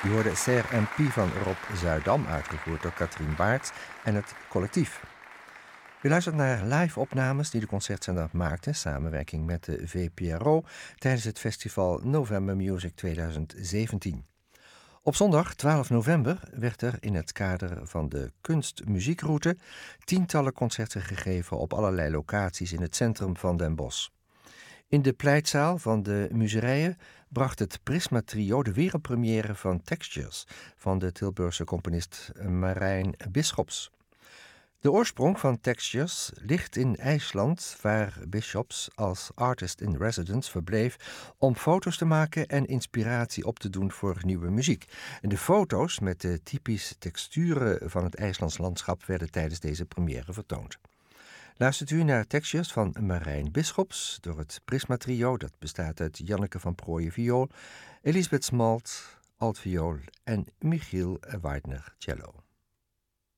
U hoorde CRMP van Rob Zuidam, uitgevoerd door Katrien Baerts en het collectief. U luistert naar live-opnames die de Concertzender maakte, samenwerking met de VPRO, tijdens het festival November Music 2017. Op zondag 12 november werd er in het kader van de kunstmuziekroute tientallen concerten gegeven op allerlei locaties in het centrum van Den Bosch. In de pleitzaal van de Muzereien bracht het Prisma Trio de wereldpremière van Textures van de Tilburgse componist Marijn Bisschops. De oorsprong van Textures ligt in IJsland, waar Bisschops als artist in residence verbleef om foto's te maken en inspiratie op te doen voor nieuwe muziek. En de foto's met de typische texturen van het IJslands landschap werden tijdens deze première vertoond. Luistert u naar Textures van Marijn Bisschops door het Prisma Trio. Dat bestaat uit Janneke van Prooijen viool, Elisabeth Smalt altviool en Michiel Weidner cello.